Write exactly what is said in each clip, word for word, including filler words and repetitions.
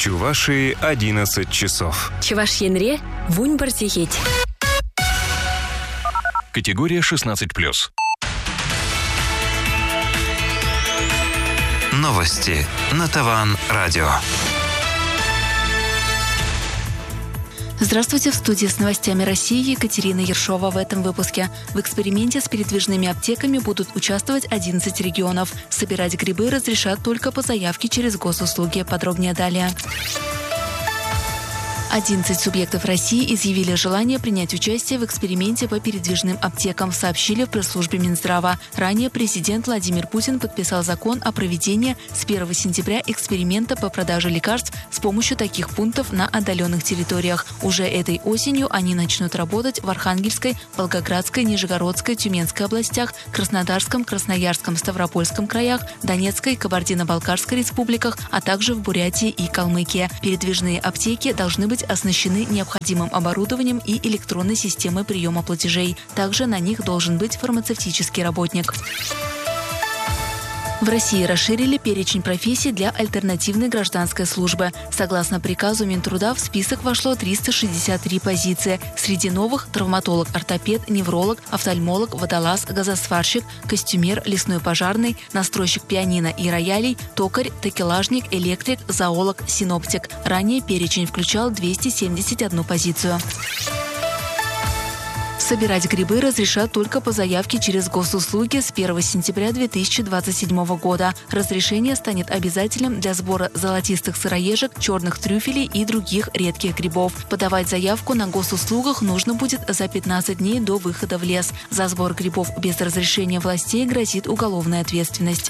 Чувашии одиннадцать часов. Чувашьенре вунь бартихеть. Категория шестнадцать плюс. Новости на Таван Радио. Здравствуйте, в студии с новостями России Екатерина Ершова. В этом выпуске. В эксперименте с передвижными аптеками будут участвовать одиннадцать регионов. Собирать грибы разрешат только по заявке через госуслуги. Подробнее далее. одиннадцать субъектов России изъявили желание принять участие в эксперименте по передвижным аптекам, сообщили в пресс-службе Минздрава. Ранее президент Владимир Путин подписал закон о проведении с первого сентября эксперимента по продаже лекарств с помощью таких пунктов на отдаленных территориях. Уже этой осенью они начнут работать в Архангельской, Волгоградской, Нижегородской, Тюменской областях, Краснодарском, Красноярском, Ставропольском краях, Донецкой, Кабардино-Балкарской республиках, а также в Бурятии и Калмыкии. Передвижные аптеки должны быть оснащены необходимым оборудованием и электронной системой приема платежей. Также на них должен быть фармацевтический работник. В России расширили перечень профессий для альтернативной гражданской службы. Согласно приказу Минтруда, в список вошло триста шестьдесят три позиции. Среди новых – травматолог, ортопед, невролог, офтальмолог, водолаз, газосварщик, костюмер, лесной пожарный, настройщик пианино и роялей, токарь, такелажник, электрик, зоолог, синоптик. Ранее перечень включал двести семьдесят одну позицию. Собирать грибы разрешат только по заявке через госуслуги с первого сентября две тысячи двадцать седьмого года. Разрешение станет обязательным для сбора золотистых сыроежек, черных трюфелей и других редких грибов. Подавать заявку на госуслугах нужно будет за пятнадцать дней до выхода в лес. За сбор грибов без разрешения властей грозит уголовная ответственность.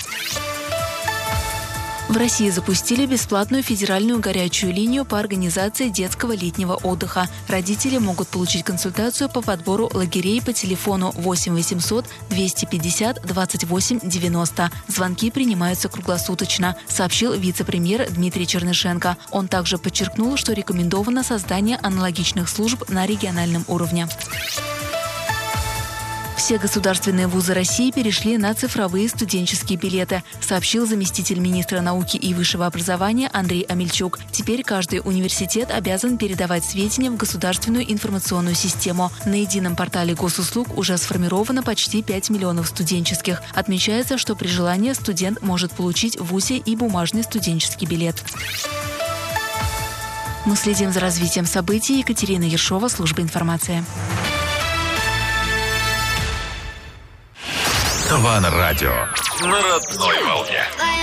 В России запустили бесплатную федеральную горячую линию по организации детского летнего отдыха. Родители могут получить консультацию по подбору лагерей по телефону восемь восемьсот двести пятьдесят двадцать восемь девяносто. Звонки принимаются круглосуточно, сообщил вице-премьер Дмитрий Чернышенко. Он также подчеркнул, что рекомендовано создание аналогичных служб на региональном уровне. Все государственные вузы России перешли на цифровые студенческие билеты, сообщил заместитель министра науки и высшего образования Андрей Амельчук. Теперь каждый университет обязан передавать сведения в государственную информационную систему. На едином портале госуслуг уже сформировано почти пять миллионов студенческих. Отмечается, что при желании студент может получить в вузе и бумажный студенческий билет. Мы следим за развитием событий. Екатерина Ершова, служба информации. Таван Радио. На родной волне.